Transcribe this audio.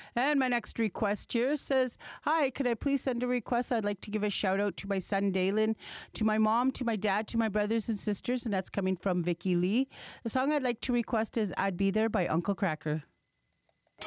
And my next request here says, hi, could I please send a request? I'd like to give a shout out to my son Dalen, to my mom, to my dad, to my brothers and sisters, and that's coming from Vicky Lee. The song I'd like to request is I'd Be There by Uncle Cracker.